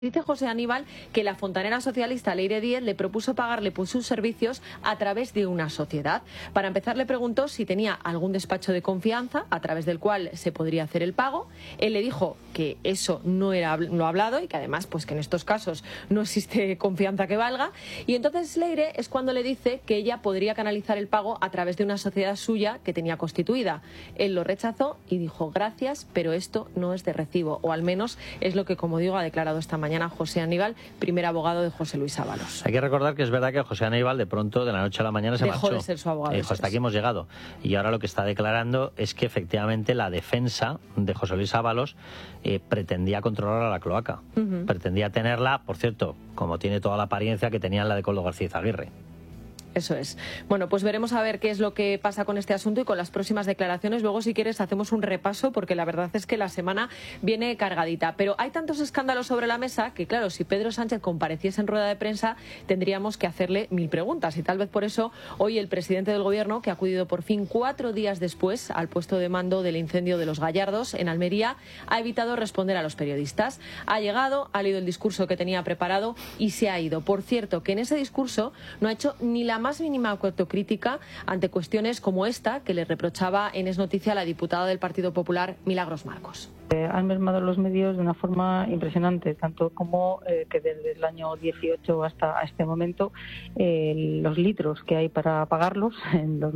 Dice José Aníbal que la fontanera socialista Leire Díez le propuso pagarle por sus servicios a través de una sociedad. Para empezar, le preguntó si tenía algún despacho de confianza a través del cual se podría hacer el pago. Él le dijo que eso no era lo hablado y que además pues que en estos casos no existe confianza que valga. Y entonces Leire es cuando le dice que ella podría canalizar el pago a través de una sociedad suya que tenía constituida. Él lo rechazó y dijo gracias, pero esto no es de recibo, o al menos es lo que, como digo, ha declarado esta mañana José Aníbal, primer abogado de José Luis Ábalos. Hay que recordar que es verdad que José Aníbal de pronto, de la noche a la mañana, se dejó marchó. De ser su abogado. Hasta aquí hemos llegado. Y ahora lo que está declarando es que efectivamente la defensa de José Luis Ábalos pretendía controlar a la cloaca. Pretendía tenerla, por cierto, como tiene toda la apariencia que tenía la de Coldo García Izaguirre. Eso es. Bueno, pues veremos a ver qué es lo que pasa con este asunto y con las próximas declaraciones. Luego, si quieres, hacemos un repaso, porque la verdad es que la semana viene cargadita. Pero hay tantos escándalos sobre la mesa que, claro, si Pedro Sánchez compareciese en rueda de prensa, tendríamos que hacerle 1000 preguntas. Y tal vez por eso, hoy el presidente del Gobierno, que ha acudido por fin 4 días después al puesto de mando del incendio de Los Gallardos, en Almería, ha evitado responder a los periodistas. Ha llegado, ha leído el discurso que tenía preparado y se ha ido. Por cierto, que en ese discurso no ha hecho ni la más mínima autocrítica ante cuestiones como esta que le reprochaba en Es Noticia la diputada del Partido Popular, Milagros Marcos. Han mermado los medios de una forma impresionante, tanto como que desde el año 18 hasta este momento los litros que hay para pagarlos se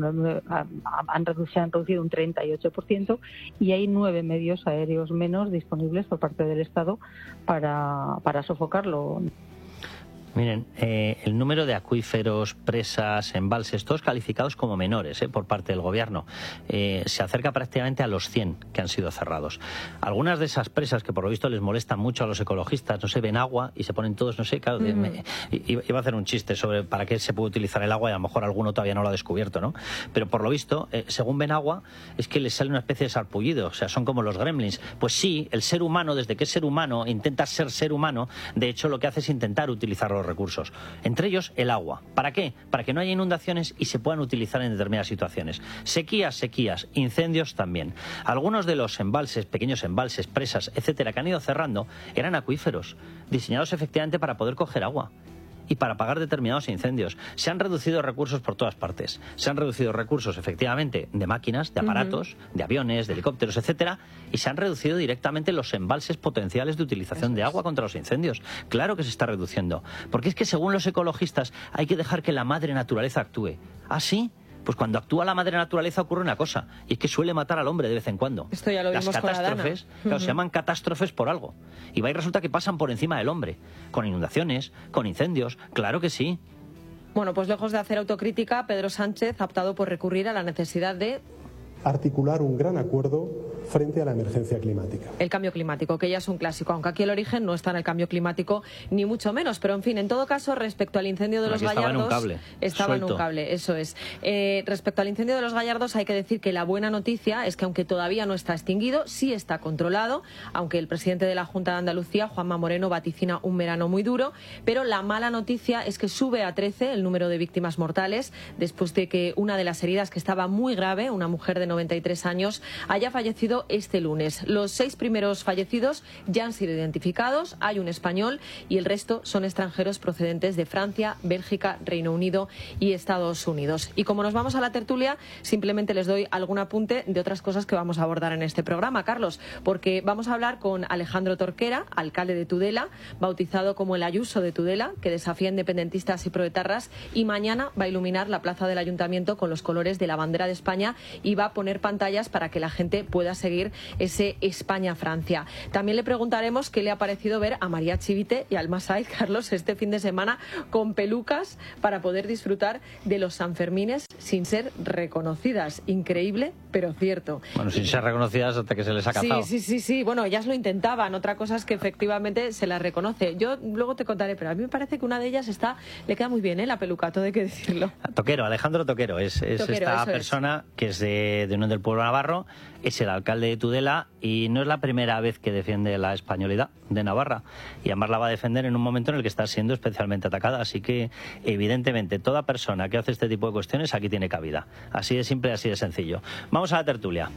han reducido un 38% y hay 9 medios aéreos menos disponibles por parte del Estado para sofocarlo. Miren, el número de acuíferos, presas, embalses, todos calificados como menores por parte del Gobierno, se acerca prácticamente a los 100 que han sido cerrados. Algunas de esas presas que por lo visto les molestan mucho a los ecologistas, no sé, ven agua y se ponen todos, no sé, claro, iba a hacer un chiste sobre para qué se puede utilizar el agua y a lo mejor alguno todavía no lo ha descubierto, ¿no? Pero por lo visto, según ven agua, es que les sale una especie de sarpullido, o sea, son como los gremlins. Pues sí, el ser humano, desde que es ser humano, intenta ser humano, de hecho lo que hace es intentar utilizar los recursos, entre ellos el agua. ¿Para qué? Para que no haya inundaciones y se puedan utilizar en determinadas situaciones. Sequías, incendios también. Algunos de los embalses, pequeños embalses, presas, etcétera, que han ido cerrando, eran acuíferos, diseñados efectivamente para poder coger agua y para apagar determinados incendios. Se han reducido recursos por todas partes. Se han reducido recursos, efectivamente, de máquinas, de aparatos, de aviones, de helicópteros, etcétera, y se han reducido directamente los embalses potenciales de utilización de agua contra los incendios. Claro que se está reduciendo, porque es que según los ecologistas hay que dejar que la madre naturaleza actúe. ¿Ah, sí? Pues cuando actúa la madre naturaleza ocurre una cosa, y es que suele matar al hombre de vez en cuando. Esto ya lo vimos Las catástrofes, con Adana. Claro, se llaman catástrofes por algo. Y va y resulta que pasan por encima del hombre, con inundaciones, con incendios, claro que sí. Bueno, pues lejos de hacer autocrítica, Pedro Sánchez ha optado por recurrir a la necesidad de articular un gran acuerdo frente a la emergencia climática. El cambio climático, que ya es un clásico, aunque aquí el origen no está en el cambio climático, ni mucho menos. Pero, en fin, en todo caso, respecto al incendio de Los Gallardos... Estaba en un cable, eso es. Respecto al incendio de Los Gallardos, hay que decir que la buena noticia es que, aunque todavía no está extinguido, sí está controlado, aunque el presidente de la Junta de Andalucía, Juanma Moreno, vaticina un verano muy duro. Pero la mala noticia es que sube a 13 el número de víctimas mortales, después de que una de las heridas, que estaba muy grave, una mujer de 93 años, haya fallecido este lunes. Los 6 primeros fallecidos ya han sido identificados, hay un español y el resto son extranjeros procedentes de Francia, Bélgica, Reino Unido y Estados Unidos. Y como nos vamos a la tertulia, simplemente les doy algún apunte de otras cosas que vamos a abordar en este programa, Carlos, porque vamos a hablar con Alejandro Torquera, alcalde de Tudela, bautizado como el Ayuso de Tudela, que desafía independentistas y proetarras, y mañana va a iluminar la plaza del Ayuntamiento con los colores de la bandera de España y va a poner pantallas para que la gente pueda seguir ese España-Francia. También le preguntaremos qué le ha parecido ver a María Chivite y Alma Said, Carlos, este fin de semana con pelucas para poder disfrutar de los Sanfermines sin ser reconocidas. Increíble, pero cierto. Bueno, sin ser reconocidas hasta que se les ha cazado. Sí. Bueno, ellas lo intentaban. Otra cosa es que efectivamente se las reconoce. Yo luego te contaré, pero a mí me parece que una de ellas le queda muy bien, la peluca, todo hay que decirlo. Toquero, Alejandro Toquero, es esta persona que es de Unión del Pueblo Navarro, es el alcalde de Tudela y no es la primera vez que defiende la españolidad de Navarra, y además la va a defender en un momento en el que está siendo especialmente atacada, así que evidentemente toda persona que hace este tipo de cuestiones aquí tiene cabida. Así de simple, así de sencillo. Vamos a la tertulia.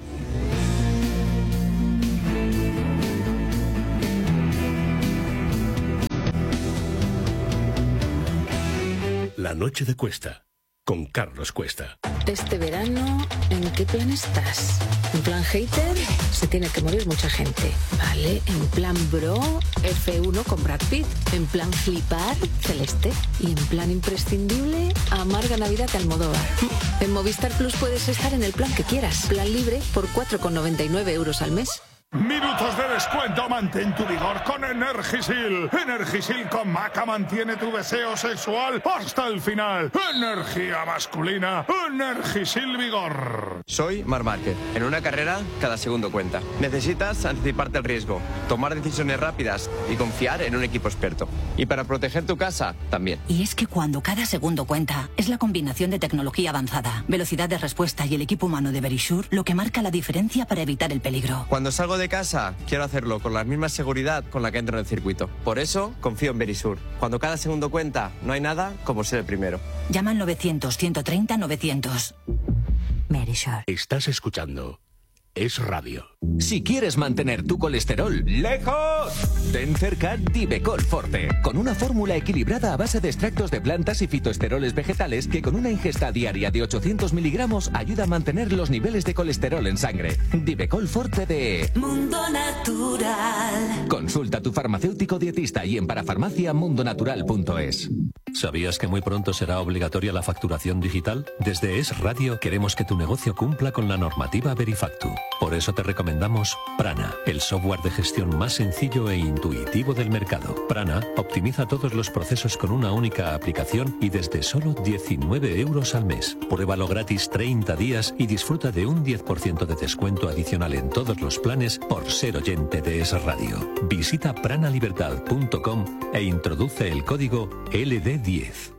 La noche de Cuesta, con Carlos Cuesta. Este verano, ¿en qué plan estás? ¿En plan hater? Se tiene que morir mucha gente. Vale, en plan bro, F1 con Brad Pitt. En plan flipar, Celeste. Y en plan imprescindible, Amarga Navidad de Almodóvar. En Movistar Plus puedes estar en el plan que quieras. Plan libre por 4,99 € al mes. Minutos de descuento, mantén tu vigor con Energisil. Energisil con maca mantiene tu deseo sexual hasta el final. Energía masculina, Energisil Vigor. Soy Marc Márquez. En una carrera, cada segundo cuenta. Necesitas anticiparte al riesgo, tomar decisiones rápidas y confiar en un equipo experto. Y para proteger tu casa, también. Y es que cuando cada segundo cuenta, es la combinación de tecnología avanzada, velocidad de respuesta y el equipo humano de Verisure lo que marca la diferencia para evitar el peligro. Cuando salgo de casa, quiero hacerlo con la misma seguridad con la que entro en el circuito. Por eso, confío en Verisure. Cuando cada segundo cuenta, no hay nada como ser el primero. Llama al 900-130-900. Verisure. Estás escuchando Es Radio. Si quieres mantener tu colesterol lejos, ten cerca Divecol Forte, con una fórmula equilibrada a base de extractos de plantas y fitoesteroles vegetales que con una ingesta diaria de 800 miligramos ayuda a mantener los niveles de colesterol en sangre. Divecol Forte de Mundo Natural. Consulta a tu farmacéutico dietista y en parafarmaciamundonatural.es. ¿Sabías que muy pronto será obligatoria la facturación digital? Desde Es Radio queremos que tu negocio cumpla con la normativa Verifactu. Por eso te recomendamos Prana, el software de gestión más sencillo e intuitivo del mercado. Prana optimiza todos los procesos con una única aplicación y desde solo 19 € al mes. Pruébalo gratis 30 días y disfruta de un 10% de descuento adicional en todos los planes por ser oyente de Es Radio. Visita pranalibertad.com e introduce el código LD10.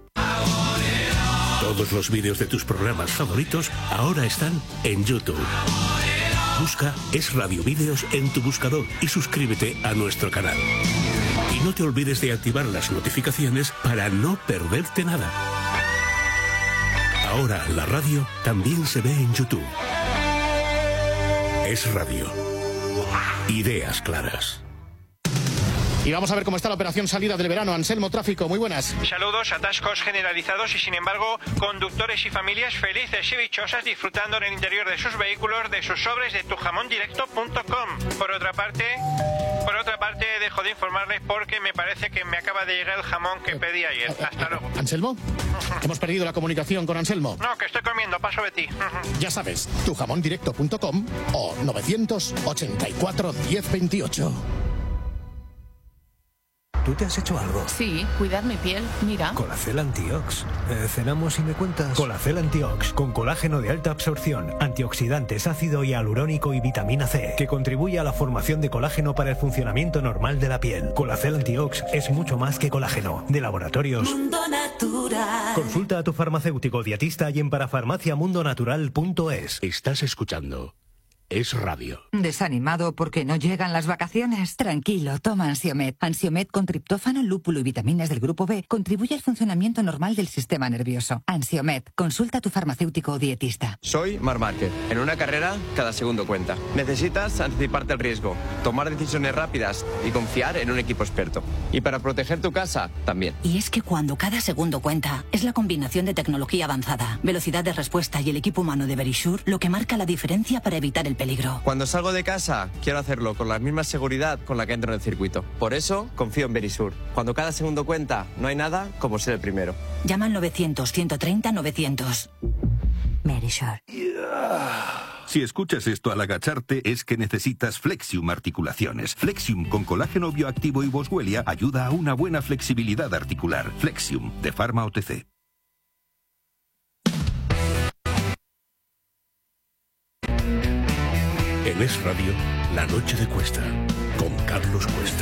Todos los vídeos de tus programas favoritos ahora están en YouTube. Busca Es Radio Vídeos en tu buscador y suscríbete a nuestro canal. Y no te olvides de activar las notificaciones para no perderte nada. Ahora la radio también se ve en YouTube. Es Radio. Ideas claras. Y vamos a ver cómo está la operación salida del verano. Anselmo Tráfico, muy buenas. Saludos, atascos generalizados y sin embargo conductores y familias felices y dichosas disfrutando en el interior de sus vehículos de sus sobres de tujamondirecto.com. Por otra parte, dejo de informarles porque me parece que me acaba de llegar el jamón que pedí ayer. Hasta luego. ¿Anselmo? Hemos perdido la comunicación con Anselmo. No, que estoy comiendo, paso de ti. Ya sabes, tujamondirecto.com o 984 1028. ¿Tú te has hecho algo? Sí, cuidar mi piel, mira. Colacel Antiox. ¿Cenamos y me cuentas? Colacel Antiox, con colágeno de alta absorción, antioxidantes, ácido hialurónico y vitamina C, que contribuye a la formación de colágeno para el funcionamiento normal de la piel. Colacel Antiox es mucho más que colágeno. De Laboratorios Mundo Natural. Consulta a tu farmacéutico dietista y en parafarmaciamundonatural.es. Estás escuchando Es Radio. ¿Desanimado porque no llegan las vacaciones? Tranquilo, toma Ansiomed. Ansiomed con triptófano, lúpulo y vitaminas del grupo B contribuye al funcionamiento normal del sistema nervioso. Ansiomed, consulta a tu farmacéutico o dietista. Soy Marc Márquez. En una carrera, cada segundo cuenta. Necesitas anticiparte al riesgo, tomar decisiones rápidas y confiar en un equipo experto. Y para proteger tu casa, también. Y es que cuando cada segundo cuenta, es la combinación de tecnología avanzada, velocidad de respuesta y el equipo humano de Verisure lo que marca la diferencia para evitar el peligro. Cuando salgo de casa, quiero hacerlo con la misma seguridad con la que entro en el circuito. Por eso, confío en Verisure. Cuando cada segundo cuenta, no hay nada como ser el primero. Llama al 900-130-900. Verisure. Si escuchas esto al agacharte, es que necesitas Flexium Articulaciones. Flexium con colágeno bioactivo y boswellia ayuda a una buena flexibilidad articular. Flexium, de Pharma OTC. En Es Radio, La Noche de Cuesta, con Carlos Cuesta.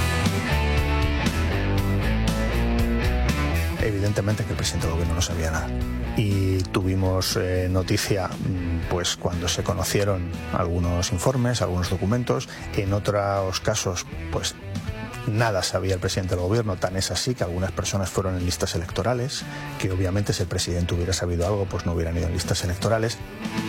Evidentemente que el presidente del gobierno no sabía nada. Y tuvimos noticia pues cuando se conocieron algunos informes, algunos documentos. En otros casos, pues nada sabía el presidente del gobierno. Tan es así que algunas personas fueron en listas electorales, que obviamente si el presidente hubiera sabido algo, pues no hubieran ido en listas electorales.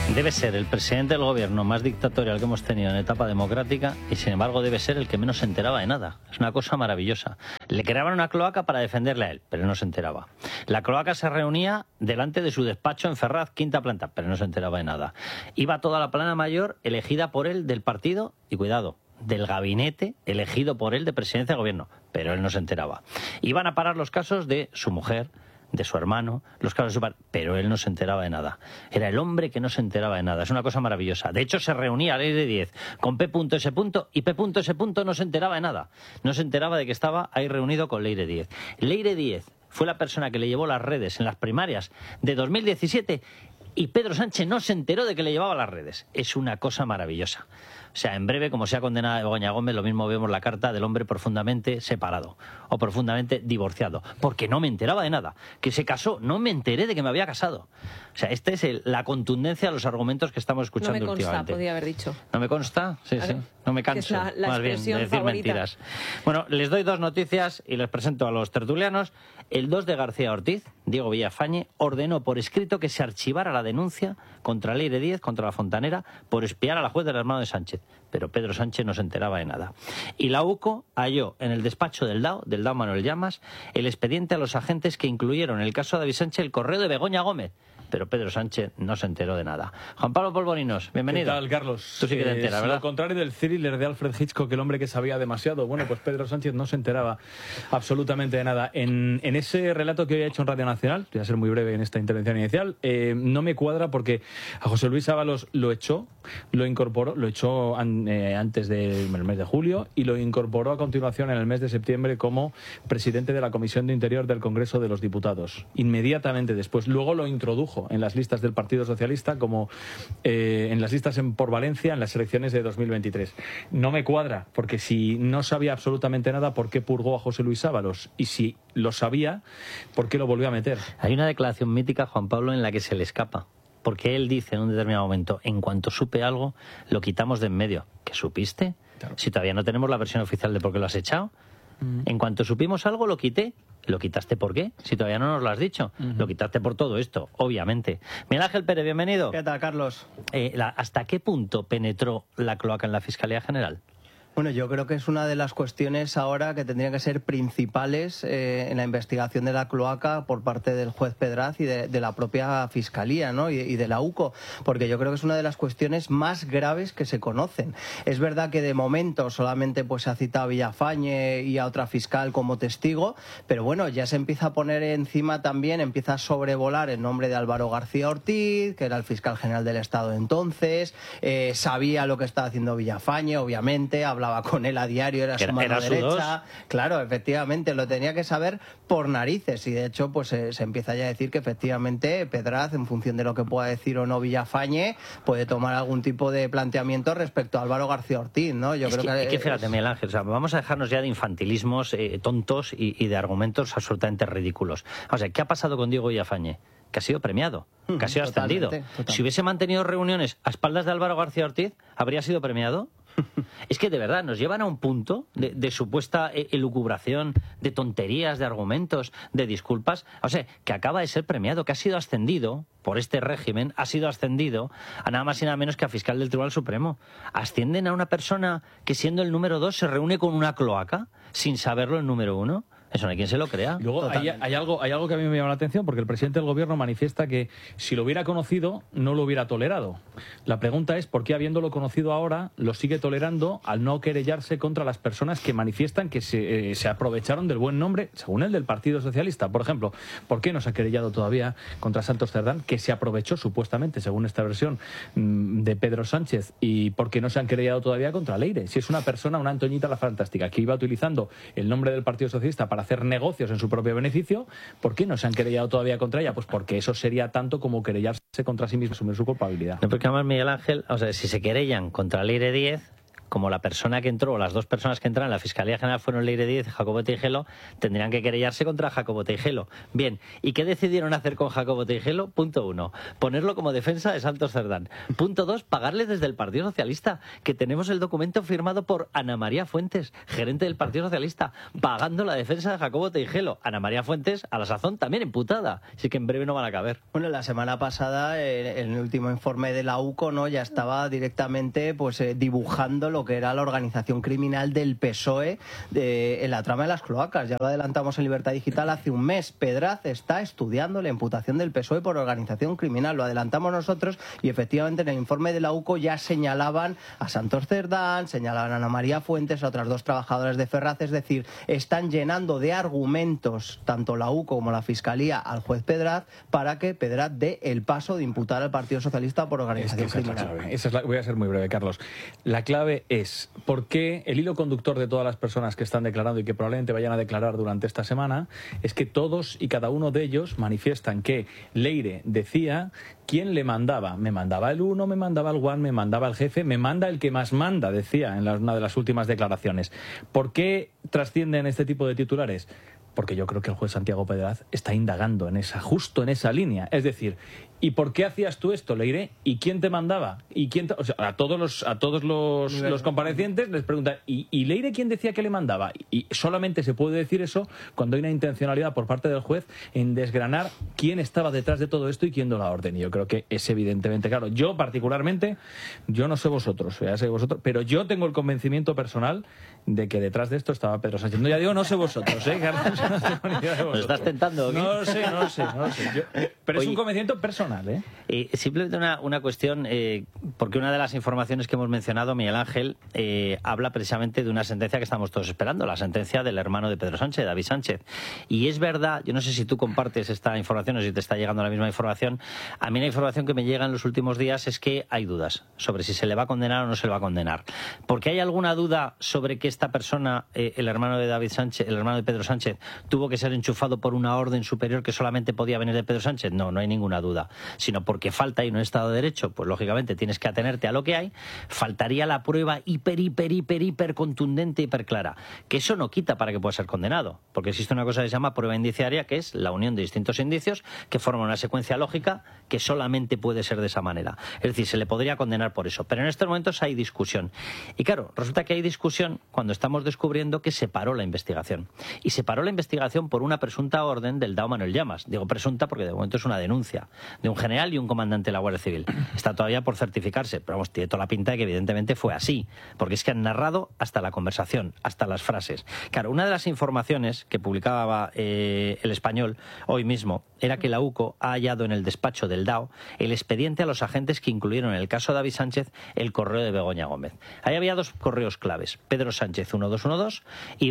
Debe ser el presidente del gobierno más dictatorial que hemos tenido en etapa democrática y, sin embargo, debe ser el que menos se enteraba de nada. Es una cosa maravillosa. Le creaban una cloaca para defenderle a él, pero no se enteraba. La cloaca se reunía delante de su despacho en Ferraz, quinta planta, pero no se enteraba de nada. Iba toda la plana mayor elegida por él del partido y, cuidado, del gabinete elegido por él de presidencia del gobierno, pero él no se enteraba. Iban a parar los casos de su mujer, de su hermano, los casos de su padre, pero él no se enteraba de nada. Era el hombre que no se enteraba de nada. Es una cosa maravillosa. De hecho, se reunía a Leire Díez con P.S. y P.S. no se enteraba de nada. No se enteraba de que estaba ahí reunido con Leire Díez. Leire Díez fue la persona que le llevó las redes en las primarias de 2017 y Pedro Sánchez no se enteró de que le llevaba las redes. Es una cosa maravillosa. O sea, en breve, como sea condenada Begoña Gómez, lo mismo vemos la carta del hombre profundamente separado o profundamente divorciado, porque no me enteraba de nada. Que se casó, no me enteré de que me había casado. O sea, esta es la contundencia de los argumentos que estamos escuchando últimamente. No me consta, podía haber dicho. ¿No me consta? Sí, claro. Sí. No me canso, es la más bien, de decir favorita. Mentiras. Bueno, les doy dos noticias y les presento a los tertulianos. El 2 de García Ortiz, Diego Villafañe, ordenó por escrito que se archivara la denuncia contra Leire Díez, contra la fontanera, por espiar a la juez del hermano de Sánchez. Pero Pedro Sánchez no se enteraba de nada. Y la UCO halló en el despacho del DAO Manuel Llamas, el expediente a los agentes que incluyeron en el caso de David Sánchez el correo de Begoña Gómez. Pero Pedro Sánchez no se enteró de nada. Juan Pablo Polvorinos, bienvenido. ¿Qué tal, Carlos? Tú sí que te enteras, ¿verdad? Lo contrario del thriller de Alfred Hitchcock, el hombre que sabía demasiado. Bueno, pues Pedro Sánchez no se enteraba absolutamente de nada. En ese relato que hoy ha hecho en Radio Nacional, voy a ser muy breve en esta intervención inicial, no me cuadra porque a José Luis Ábalos lo incorporó, lo echó antes del mes de julio y lo incorporó a continuación en el mes de septiembre como presidente de la Comisión de Interior del Congreso de los Diputados. Inmediatamente después. Luego lo introdujo en las listas del Partido Socialista como en las listas por Valencia en las elecciones de 2023. No me cuadra, porque si no sabía absolutamente nada, ¿por qué purgó a José Luis Ábalos? Y si lo sabía, ¿por qué lo volvió a meter? Hay una declaración mítica, Juan Pablo, en la que se le escapa. Porque él dice en un determinado momento, en cuanto supe algo, lo quitamos de en medio. ¿Qué supiste? Claro. Si todavía no tenemos la versión oficial de por qué lo has echado. En cuanto supimos algo, lo quité. ¿Lo quitaste por qué? Si todavía no nos lo has dicho. Lo quitaste por todo esto, obviamente. Miguel Ángel Pérez, bienvenido. ¿Qué tal, Carlos? ¿Hasta qué punto penetró la cloaca en la Fiscalía General? Bueno, yo creo que es una de las cuestiones ahora que tendrían que ser principales en la investigación de la cloaca por parte del juez Pedraz y de la propia Fiscalía, ¿no? y de la UCO, porque yo creo que es una de las cuestiones más graves que se conocen. Es verdad que de momento solamente pues se ha citado a Villafañe y a otra fiscal como testigo, pero bueno, ya se empieza a poner encima también, empieza a sobrevolar el nombre de Álvaro García Ortiz, que era el fiscal general del Estado entonces, sabía lo que estaba haciendo Villafañe, obviamente, hablaba con él a diario, era su mano derecha. Claro, efectivamente, lo tenía que saber por narices y de hecho pues se empieza ya a decir que efectivamente Pedraz, en función de lo que pueda decir o no Villafañe, puede tomar algún tipo de planteamiento respecto a Álvaro García Ortiz, ¿no? Yo creo que fíjate, Miguel Ángel, o sea, vamos a dejarnos ya de infantilismos tontos y de argumentos absolutamente ridículos. O sea, ¿qué ha pasado con Diego Villafañe? Que ha sido premiado, que ha sido ascendido. Si hubiese mantenido reuniones a espaldas de Álvaro García Ortiz, ¿habría sido premiado? Es que de verdad nos llevan a un punto de supuesta elucubración, de tonterías, de argumentos, de disculpas. O sea, que acaba de ser premiado, que ha sido ascendido por este régimen, ha sido ascendido a nada más y nada menos que a fiscal del Tribunal Supremo. Ascienden a una persona que, siendo el número 2, se reúne con una cloaca sin saberlo el número 1. Eso no hay quien se lo crea. Luego hay algo que a mí me llama la atención, porque el presidente del gobierno manifiesta que si lo hubiera conocido no lo hubiera tolerado. La pregunta es por qué, habiéndolo conocido ahora, lo sigue tolerando al no querellarse contra las personas que manifiestan que se aprovecharon del buen nombre, según el del Partido Socialista. Por ejemplo, ¿por qué no se ha querellado todavía contra Santos Cerdán, que se aprovechó supuestamente, según esta versión, de Pedro Sánchez? ¿Y por qué no se han querellado todavía contra Leire? Si es una persona, una Antoñita la Fantástica, que iba utilizando el nombre del Partido Socialista para hacer negocios en su propio beneficio, ¿por qué no se han querellado todavía contra ella? Pues porque eso sería tanto como querellarse contra sí mismo, asumir su culpabilidad. No, porque además, Miguel Ángel, o sea, si se querellan contra Leire Díez, como la persona que entró o las dos personas que entraron en la Fiscalía General fueron Leire Díez y Jacobo Teijelo, tendrían que querellarse contra Jacobo Teijelo. Bien, ¿y qué decidieron hacer con Jacobo Teijelo? Punto 1, ponerlo como defensa de Santos Cerdán. Punto 2, pagarle desde el Partido Socialista, que tenemos el documento firmado por Ana María Fuentes, gerente del Partido Socialista, pagando la defensa de Jacobo Teijelo. Ana María Fuentes, a la sazón, también imputada. Así que en breve no van a caber. Bueno, la semana pasada, en el último informe de la UCO, ¿no?, ya estaba directamente dibujando lo que era la organización criminal del PSOE en la trama de las cloacas. Ya lo adelantamos en Libertad Digital hace un mes. Pedraz está estudiando la imputación del PSOE por organización criminal. Lo adelantamos nosotros y efectivamente en el informe de la UCO ya señalaban a Santos Cerdán, señalaban a Ana María Fuentes, a otras dos trabajadoras de Ferraz. Es decir, están llenando de argumentos tanto la UCO como la Fiscalía al juez Pedraz para que Pedraz dé el paso de imputar al Partido Socialista por organización criminal. Voy a ser muy breve, Carlos. La clave es por qué el hilo conductor de todas las personas que están declarando y que probablemente vayan a declarar durante esta semana es que todos y cada uno de ellos manifiestan que Leire decía quién le mandaba. Me mandaba el uno, me mandaba el one, me mandaba el jefe, me manda el que más manda, decía en una de las últimas declaraciones. ¿Por qué trascienden este tipo de titulares? Porque yo creo que el juez Santiago Pedraz está indagando justo en esa línea. Es decir, ¿y por qué hacías tú esto, Leire? ¿Y quién te mandaba? ¿Y quién o sea, a todos los comparecientes les preguntan, ¿y Leire quién decía que le mandaba? Y solamente se puede decir eso cuando hay una intencionalidad por parte del juez en desgranar quién estaba detrás de todo esto y quién dio la orden. Y yo creo que es evidentemente claro. Yo particularmente, yo no sé vosotros, pero yo tengo el convencimiento personal de que detrás de esto estaba Pedro Sánchez. No, ya digo, no sé vosotros, Carlos. No tengo ni idea de vosotros. ¿Nos estás tentando? No lo sé. Pero es un convencimiento personal, simplemente una cuestión, porque una de las informaciones que hemos mencionado, Miguel Ángel, habla precisamente de una sentencia que estamos todos esperando, la sentencia del hermano de Pedro Sánchez, David Sánchez. Y es verdad, yo no sé si tú compartes esta información o si te está llegando la misma información, a mí la información que me llega en los últimos días es que hay dudas sobre si se le va a condenar o no se le va a condenar. Porque hay alguna duda sobre que esta persona, el hermano de David Sánchez, el hermano de Pedro Sánchez, tuvo que ser enchufado por una orden superior que solamente podía venir de Pedro Sánchez. No hay ninguna duda, sino porque falta y no Estado de Derecho, pues lógicamente tienes que atenerte a lo que hay. Faltaría la prueba hiper contundente, hiper clara, que eso no quita para que pueda ser condenado, porque existe una cosa que se llama prueba indiciaria, que es la unión de distintos indicios que forman una secuencia lógica que solamente puede ser de esa manera. Es decir, se le podría condenar por eso, pero en estos momentos hay discusión. Y claro, resulta que hay discusión cuando estamos descubriendo que se paró la investigación. Y se paró la investigación por una presunta orden del DAO Manuel Llamas. Digo presunta porque de momento es una denuncia de un general y un comandante de la Guardia Civil. Está todavía por certificarse, pero vamos, tiene toda la pinta de que evidentemente fue así, porque es que han narrado hasta la conversación, hasta las frases. Claro, una de las informaciones que publicaba El Español hoy mismo era que la UCO ha hallado en el despacho del DAO el expediente a los agentes que incluyeron en el caso de David Sánchez el correo de Begoña Gómez. Ahí había dos correos claves, Pedro Sánchez 1212 y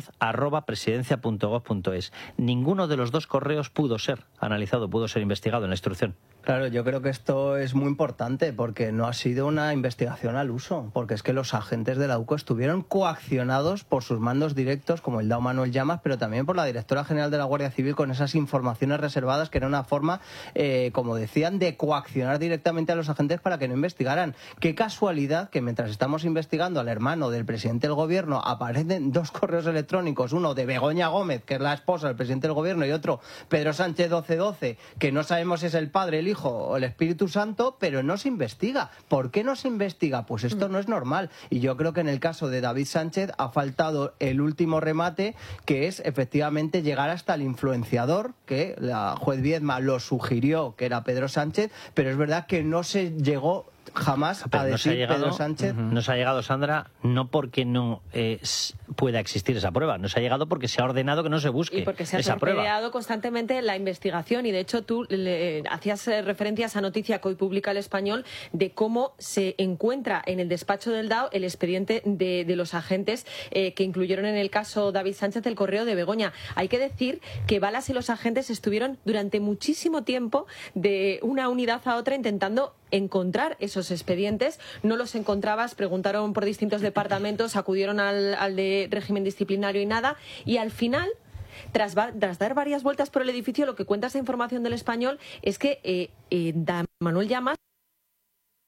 bgomez@presidencia.gov.es. Ninguno de los dos correos pudo ser analizado, pudo ser investigado en la instrucción. Claro, yo creo que esto es muy importante porque no ha sido una investigación al uso, porque es que los agentes de la UCO estuvieron coaccionados por sus mandos directos, como el DAO Manuel Llamas, pero también por la Directora General de la Guardia Civil con esas informaciones reservadas, que era una forma, como decían, de coaccionar directamente a los agentes para que no investigaran. Qué casualidad que mientras estamos investigando al hermano del presidente del gobierno aparecen dos correos electrónicos, uno de Begoña Gómez, que es la esposa del presidente del gobierno, y otro Pedro Sánchez 1212, que no sabemos si es el padre, el hijo o el Espíritu Santo, pero no se investiga. ¿Por qué no se investiga? Pues esto no es normal. Y yo creo que en el caso de David Sánchez ha faltado el último remate, que es efectivamente llegar hasta el influenciador, que la juez Viedma lo sugirió, que era Pedro Sánchez, pero es verdad que no se llegó jamás a decir Pedro Sánchez. Nos ha llegado, Sandra, no porque no pueda existir esa prueba, nos ha llegado porque se ha ordenado que no se busque esa prueba. Y porque se ha torpedeado constantemente la investigación, y de hecho tú hacías referencia a esa noticia que hoy publica El Español de cómo se encuentra en el despacho del DAO el expediente de los agentes que incluyeron en el caso David Sánchez el correo de Begoña. Hay que decir que Balas y los agentes estuvieron durante muchísimo tiempo de una unidad a otra intentando encontrar esos expedientes. No los encontrabas, preguntaron por distintos departamentos, acudieron al de régimen disciplinario y nada, y al final, tras dar varias vueltas por el edificio, lo que cuenta esa información del Español es que Manuel Llamas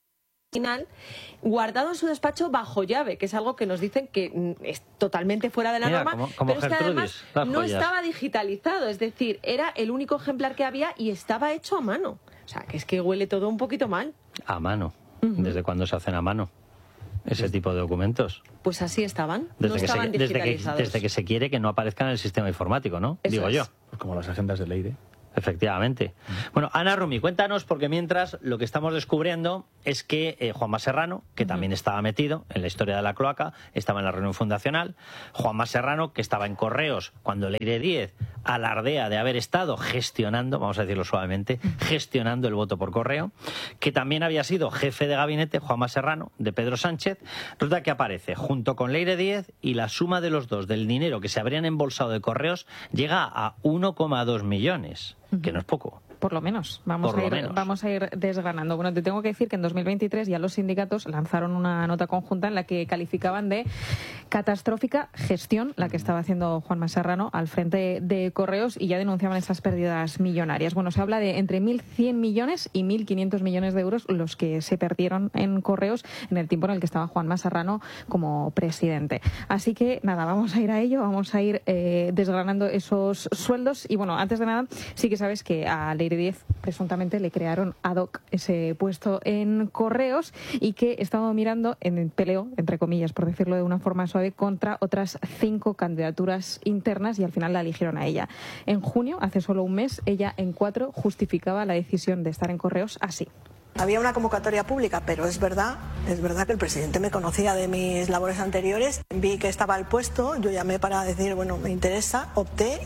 final guardado en su despacho bajo llave, que es algo que nos dicen que es totalmente fuera de la norma, pero es que además no estaba digitalizado, es decir, era el único ejemplar que había y estaba hecho a mano. O sea, que es que huele todo un poquito mal. A mano. ¿Desde cuándo se hacen a mano ese tipo de documentos? Pues así estaban, no estaban digitalizados. Desde que se quiere que no aparezcan en el sistema informático, ¿no? Digo yo. Pues como las agendas de Leire. Efectivamente. Bueno, Ana Rumi, cuéntanos, porque mientras lo que estamos descubriendo es que Juanma Serrano, que también estaba metido en la historia de la cloaca, estaba en la reunión fundacional, Juanma Serrano, que estaba en Correos cuando Leire Díez alardea de haber estado gestionando, vamos a decirlo suavemente, gestionando el voto por correo, que también había sido jefe de gabinete, Juanma Serrano, de Pedro Sánchez, resulta que aparece junto con Leire Díez y la suma de los dos del dinero que se habrían embolsado de Correos llega a 1,2 millones. Que no es poco. Por lo menos. Vamos a ir desgranando. Bueno, te tengo que decir que en 2023 ya los sindicatos lanzaron una nota conjunta en la que calificaban de catastrófica gestión la que estaba haciendo Juanma Serrano al frente de Correos y ya denunciaban esas pérdidas millonarias. Bueno, se habla de entre 1.100 millones y 1.500 millones de euros los que se perdieron en Correos en el tiempo en el que estaba Juanma Serrano como presidente. Así que, nada, vamos a ir a ello, vamos a ir desgranando esos sueldos. Y bueno, antes de nada, sí que sabes que a Leire Díez presuntamente le crearon ad hoc ese puesto en Correos y que he estado mirando en peleo, entre comillas, por decirlo de una forma suave, contra otras 5 candidaturas internas y al final la eligieron a ella. En junio, hace solo un mes, ella en 4 justificaba la decisión de estar en Correos así. Había una convocatoria pública, pero es verdad que el presidente me conocía de mis labores anteriores. Vi que estaba el puesto, yo llamé para decir, bueno, me interesa, opté,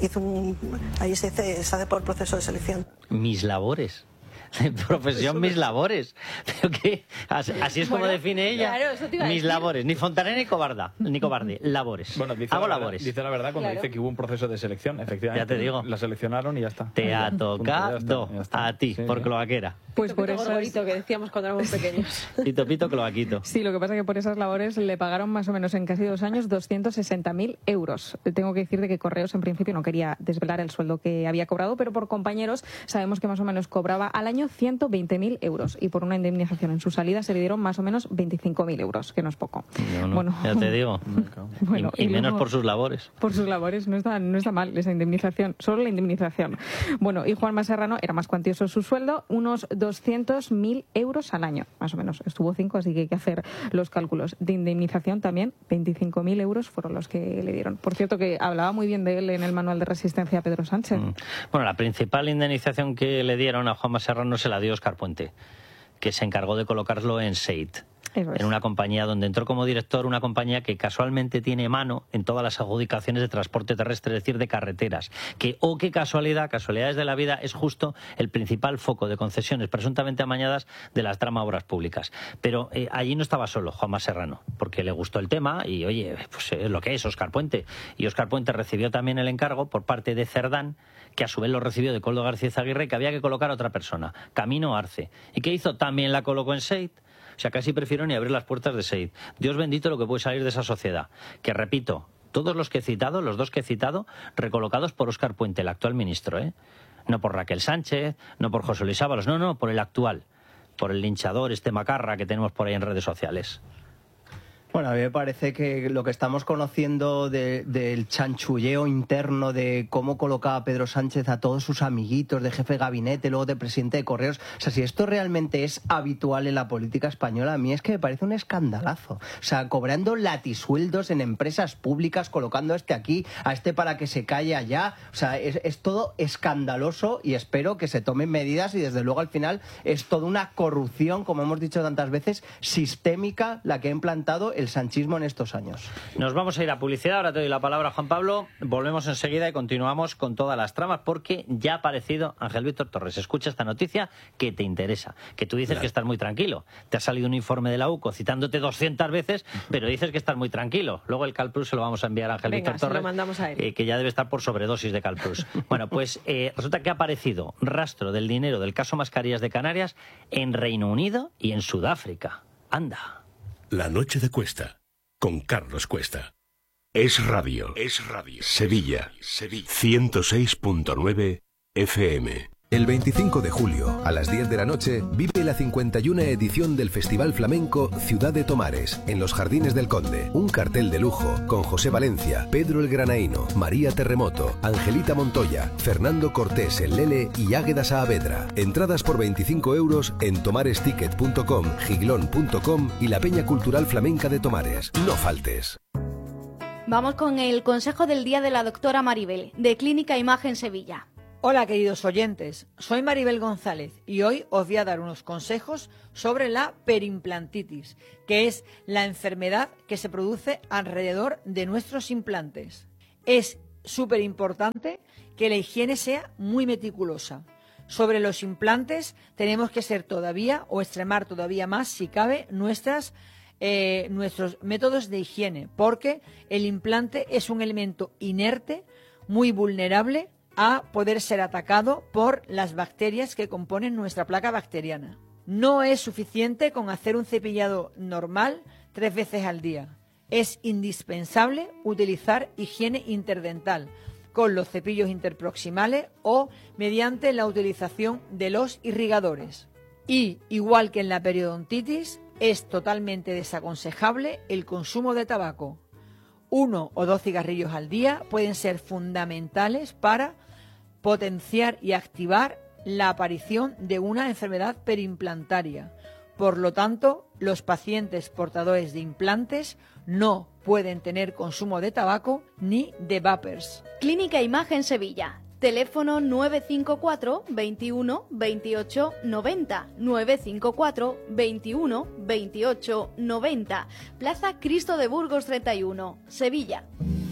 ahí se hace por proceso de selección. Mis labores. Profesión, mis labores. Pero que así es como define ella. Claro, eso te iba a mis decir. labores, ni fontanera ni cobarde, labores. Bueno, hago labores. Dice la verdad cuando dice que hubo un proceso de selección, efectivamente. Ya te digo. La seleccionaron y ya está. Te ha tocado a ti, por cloaquera. Pues por eso gorgorito que decíamos cuando éramos pequeños. Pito, pito, cloaquito. Sí, lo que pasa es que por esas labores le pagaron más o menos en casi 2 años 260.000 euros. Tengo que decir de que Correos en principio no quería desvelar el sueldo que había cobrado, pero por compañeros sabemos que más o menos cobraba al año 120.000 euros y por una indemnización en su salida se le dieron más o menos 25.000 euros, que no es poco. No, bueno, ya te digo. Bueno, y menos por sus labores. Por sus labores, no está mal esa indemnización, solo la indemnización. Bueno, y Juanma Serrano era más cuantioso su sueldo, unos 200.000 euros al año, más o menos. Estuvo 5, así que hay que hacer los cálculos. De indemnización también, 25.000 euros fueron los que le dieron. Por cierto, que hablaba muy bien de él en el manual de resistencia a Pedro Sánchez. Bueno, la principal indemnización que le dieron a Juanma Serrano se la dio Óscar Puente, que se encargó de colocarlo en SEIT. En una compañía donde entró como director, una compañía que casualmente tiene mano en todas las adjudicaciones de transporte terrestre, es decir, de carreteras. Que, oh, qué casualidad, casualidades de la vida, es justo el principal foco de concesiones presuntamente amañadas de las trama obras públicas. Pero allí no estaba solo Juanma Serrano, porque le gustó el tema y, oye, pues es lo que es Óscar Puente. Y Óscar Puente recibió también el encargo por parte de Cerdán, que a su vez lo recibió de Coldo García Aguirre, que había que colocar a otra persona, Camino Arce. ¿Y qué hizo? También la colocó en SEIT. O sea, casi prefiero ni abrir las puertas de SEIT. Dios bendito lo que puede salir de esa sociedad. Que, repito, todos los que he citado, los 2 que he citado, recolocados por Óscar Puente, el actual ministro, ¿eh? No por Raquel Sánchez, no por José Luis Ábalos, no, por el actual. Por el linchador, macarra que tenemos por ahí en redes sociales. Bueno, a mí me parece que lo que estamos conociendo del chanchulleo interno de cómo colocaba Pedro Sánchez a todos sus amiguitos de jefe de gabinete, luego de presidente de Correos, o sea, si esto realmente es habitual en la política española, a mí es que me parece un escandalazo. O sea, cobrando latisueldos en empresas públicas, colocando a este aquí, a este para que se calle allá, o sea, es todo escandaloso y espero que se tomen medidas y desde luego al final es toda una corrupción, como hemos dicho tantas veces, sistémica la que ha implantado el sanchismo en estos años. Nos vamos a ir a publicidad, ahora te doy la palabra, Juan Pablo, volvemos enseguida y continuamos con todas las tramas porque ya ha aparecido Ángel Víctor Torres. Escucha esta noticia que te interesa, que tú dices que estás muy tranquilo. Te ha salido un informe de la UCO citándote 200 veces, pero dices que estás muy tranquilo. Luego el CalPlus se lo vamos a enviar a Ángel Víctor Torres, lo mandamos a él. Que ya debe estar por sobredosis de CalPlus. Bueno, pues resulta que ha aparecido rastro del dinero del caso Mascarillas de Canarias en Reino Unido y en Sudáfrica. Anda. La noche de Cuesta, con Carlos Cuesta. Es radio. Sevilla. 106.9 FM. El 25 de julio, a las 10 de la noche, vive la 51 edición del Festival Flamenco Ciudad de Tomares, en los Jardines del Conde. Un cartel de lujo con José Valencia, Pedro el Granaíno, María Terremoto, Angelita Montoya, Fernando Cortés el Lele y Águeda Saavedra. Entradas por 25 € en tomaresticket.com, giglón.com y la Peña Cultural Flamenca de Tomares. No faltes. Vamos con el consejo del día de la doctora Maribel, de Clínica Imagen Sevilla. Hola queridos oyentes, soy Maribel González y hoy os voy a dar unos consejos sobre la perimplantitis, que es la enfermedad que se produce alrededor de nuestros implantes. Es súper importante que la higiene sea muy meticulosa. Sobre los implantes tenemos que ser todavía o extremar todavía más, si cabe, nuestros métodos de higiene, porque el implante es un elemento inerte, muy vulnerable a poder ser atacado por las bacterias que componen nuestra placa bacteriana. No es suficiente con hacer un cepillado normal 3 veces al día. Es indispensable utilizar higiene interdental con los cepillos interproximales o mediante la utilización de los irrigadores. Y, igual que en la periodontitis, es totalmente desaconsejable el consumo de tabaco. 1 o 2 cigarrillos al día pueden ser fundamentales para potenciar y activar la aparición de una enfermedad perimplantaria. Por lo tanto, los pacientes portadores de implantes no pueden tener consumo de tabaco ni de vapers. Clínica Imagen Sevilla. Teléfono 954 21 28 90, 954 21 28 90, Plaza Cristo de Burgos 31, Sevilla.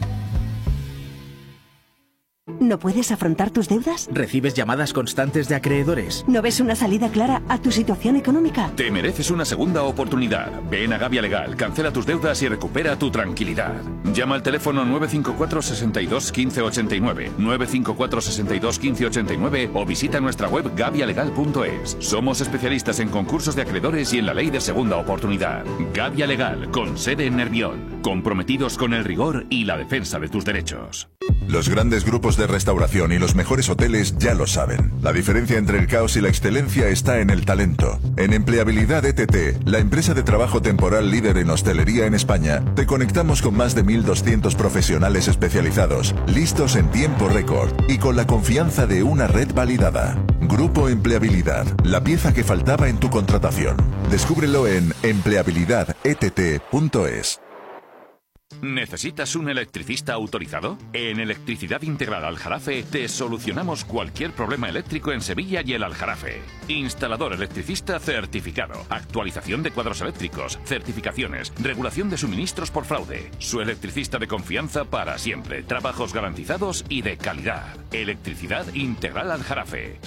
¿No puedes afrontar tus deudas? ¿Recibes llamadas constantes de acreedores? ¿No ves una salida clara a tu situación económica? Te mereces una segunda oportunidad. Ven a Gavia Legal, cancela tus deudas y recupera tu tranquilidad. Llama al teléfono 954 62 15 89, 954 62 15 89 o visita nuestra web gavialegal.es. Somos especialistas en concursos de acreedores y en la ley de segunda oportunidad. Gavia Legal, con sede en Nervión. Comprometidos con el rigor y la defensa de tus derechos. Los grandes grupos de restauración y los mejores hoteles ya lo saben. La diferencia entre el caos y la excelencia está en el talento. En Empleabilidad ETT, la empresa de trabajo temporal líder en hostelería en España, te conectamos con más de 1.200 profesionales especializados, listos en tiempo récord y con la confianza de una red validada. Grupo Empleabilidad, la pieza que faltaba en tu contratación. Descúbrelo en empleabilidadett.es. ¿Necesitas un electricista autorizado? En Electricidad Integral Aljarafe te solucionamos cualquier problema eléctrico en Sevilla y el Aljarafe. Instalador electricista certificado, actualización de cuadros eléctricos, certificaciones, regulación de suministros por fraude. Su electricista de confianza para siempre, trabajos garantizados y de calidad. Electricidad Integral Aljarafe.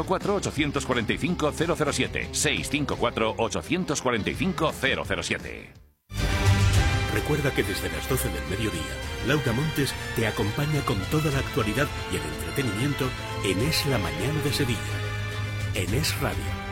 654-845-007. 654-845-007. Recuerda que desde las 12 del mediodía, Laura Montes te acompaña con toda la actualidad y el entretenimiento en Es la Mañana de Sevilla, en Es Radio.